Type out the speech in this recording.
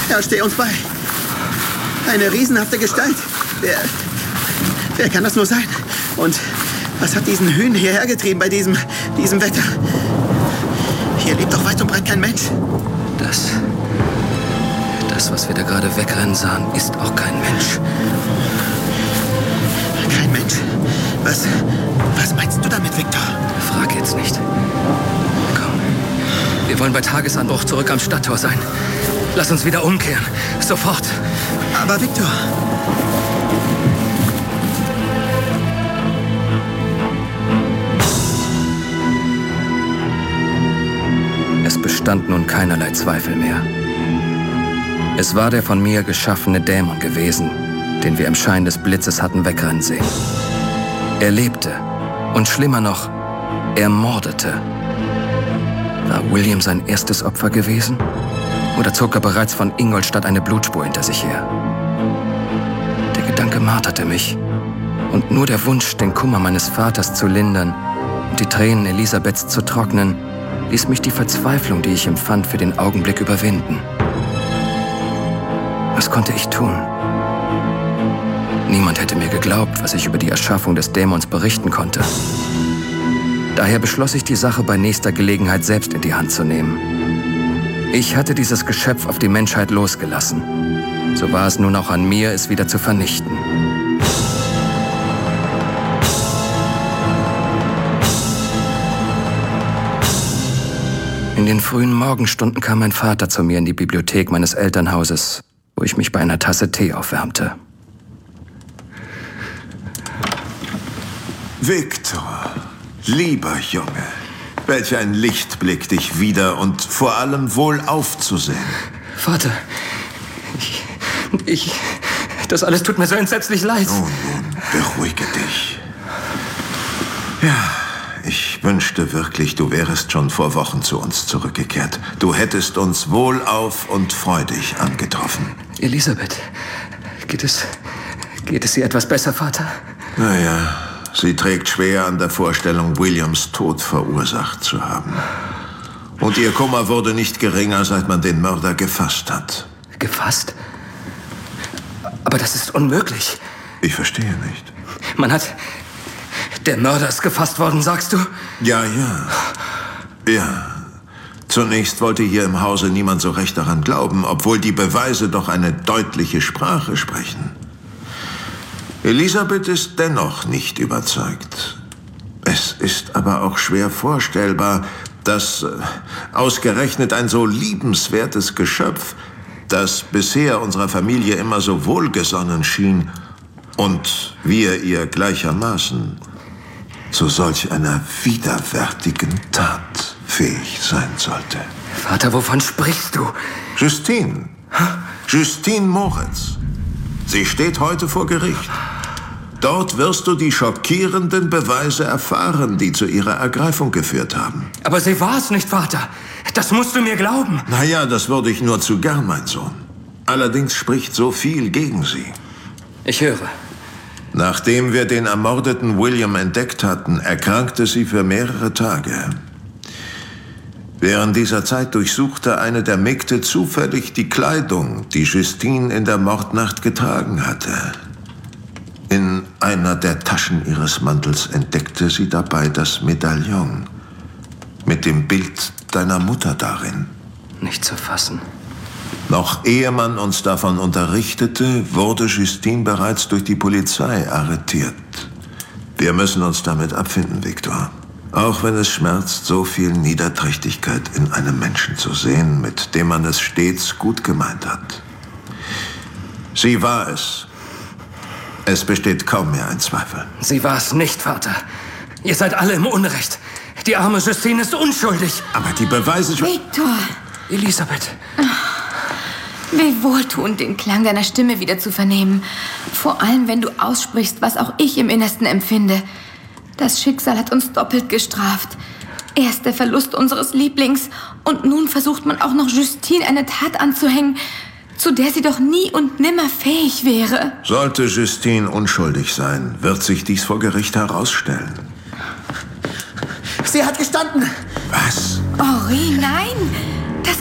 Herr, steh uns bei. Eine riesenhafte Gestalt. Wer kann das nur sein? Und was hat diesen Hühn hierher getrieben bei diesem Wetter? Hier lebt doch weit und breit kein Mensch. Das, was wir da gerade wegrennen sahen, ist auch kein Mensch. Kein Mensch? Was meinst du damit, Victor? Frag jetzt nicht. Komm, wir wollen bei Tagesanbruch zurück am Stadttor sein. Lass uns wieder umkehren. Sofort. Aber Victor... Es bestand nun keinerlei Zweifel mehr. Es war der von mir geschaffene Dämon gewesen, den wir im Schein des Blitzes hatten wegrennen sehen. Er lebte und schlimmer noch, er mordete. War William sein erstes Opfer gewesen? Oder zog er bereits von Ingolstadt eine Blutspur hinter sich her? Der Gedanke marterte mich. Und nur der Wunsch, den Kummer meines Vaters zu lindern und die Tränen Elisabeths zu trocknen, ließ mich die Verzweiflung, die ich empfand, für den Augenblick überwinden. Was konnte ich tun? Niemand hätte mir geglaubt, was ich über die Erschaffung des Dämons berichten konnte. Daher beschloss ich, die Sache bei nächster Gelegenheit selbst in die Hand zu nehmen. Ich hatte dieses Geschöpf auf die Menschheit losgelassen. So war es nun auch an mir, es wieder zu vernichten. In den frühen Morgenstunden kam mein Vater zu mir in die Bibliothek meines Elternhauses, wo ich mich bei einer Tasse Tee aufwärmte. Victor, lieber Junge, welch ein Lichtblick, dich wieder und vor allem wohlauf zu sehen. Vater, das alles tut mir so entsetzlich leid. Nun, beruhige dich. Ja, ich wünschte wirklich, du wärest schon vor Wochen zu uns zurückgekehrt. Du hättest uns wohlauf und freudig angetroffen. Elisabeth, geht es ihr etwas besser, Vater? Naja, sie trägt schwer an der Vorstellung, Williams Tod verursacht zu haben. Und ihr Kummer wurde nicht geringer, seit man den Mörder gefasst hat. Gefasst? Aber das ist unmöglich. Ich verstehe nicht. Der Mörder ist gefasst worden, sagst du? Ja. Zunächst wollte hier im Hause niemand so recht daran glauben, obwohl die Beweise doch eine deutliche Sprache sprechen. Elisabeth ist dennoch nicht überzeugt. Es ist aber auch schwer vorstellbar, dass ausgerechnet ein so liebenswertes Geschöpf, das bisher unserer Familie immer so wohlgesonnen schien, und wir ihr gleichermaßen zu solch einer widerwärtigen Tat fähig sein sollte. Vater, wovon sprichst du? Justine. Justine Moritz. Sie steht heute vor Gericht. Dort wirst du die schockierenden Beweise erfahren, die zu ihrer Ergreifung geführt haben. Aber sie war es nicht, Vater. Das musst du mir glauben. Naja, das würde ich nur zu gern, mein Sohn. Allerdings spricht so viel gegen sie. Ich höre. Nachdem wir den ermordeten William entdeckt hatten, erkrankte sie für mehrere Tage. Während dieser Zeit durchsuchte eine der Mägde zufällig die Kleidung, die Justine in der Mordnacht getragen hatte. In einer der Taschen ihres Mantels entdeckte sie dabei das Medaillon mit dem Bild deiner Mutter darin. Nicht zu fassen. Noch ehe man uns davon unterrichtete, wurde Justine bereits durch die Polizei arretiert. Wir müssen uns damit abfinden, Victor. Auch wenn es schmerzt, so viel Niederträchtigkeit in einem Menschen zu sehen, mit dem man es stets gut gemeint hat. Sie war es. Es besteht kaum mehr ein Zweifel. Sie war es nicht, Vater. Ihr seid alle im Unrecht. Die arme Justine ist unschuldig. Aber die Beweise... Victor! Elisabeth. Wie wohltuend, den Klang deiner Stimme wieder zu vernehmen. Vor allem, wenn du aussprichst, was auch ich im Innersten empfinde. Das Schicksal hat uns doppelt gestraft. Erst der Verlust unseres Lieblings und nun versucht man auch noch Justine eine Tat anzuhängen, zu der sie doch nie und nimmer fähig wäre. Sollte Justine unschuldig sein, wird sich dies vor Gericht herausstellen. Sie hat gestanden. Was? Henri, nein!